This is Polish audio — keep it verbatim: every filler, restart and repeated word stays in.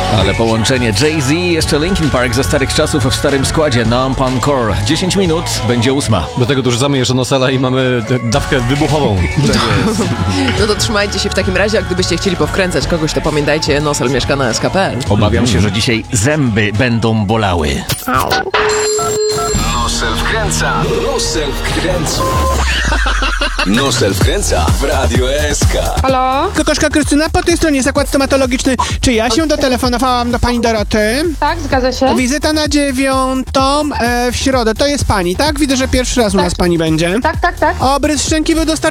Ale połączenie Jay-Z i jeszcze Linkin Park ze starych czasów w starym składzie. Numb Encore. dziesięć minut, będzie ósma. Do tego dorzucamy jeszcze Nosela i mamy dawkę wybuchową. No to trzymajcie się w takim razie, a gdybyście chcieli powkręcać kogoś, to pamiętajcie, Nosel mieszka na S K P L. Obawiam się, że dzisiaj zęby będą bolały. Nosel wkręca. Nosel wkręca. Nosel wkręca w Radio S K. Halo? Kokoszka Krystyna, po tej stronie zakład stomatologiczny. Czy ja się dotelefonowałam do pani Doroty? Tak, zgadza się. Wizyta na dziewiątą e, w środę. To jest pani, tak? Widzę, że pierwszy raz u nas pani będzie. Tak, tak, tak. Obrys szczęki był dostarczony